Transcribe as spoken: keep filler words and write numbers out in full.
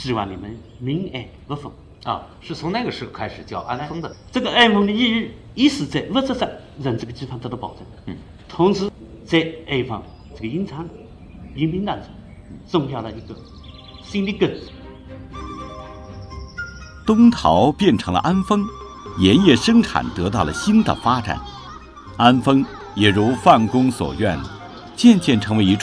希望你们民安无风啊，是从那个时候开始叫安丰的。 哎、这个安丰的意义意思在物质上让这个地方得到保证， 嗯， 同时在安丰这个隐藏人民当中种下了一个新的根。 东陶变成了安丰，盐业生产得到了新的发展，安丰也如范公所愿，渐渐成为一处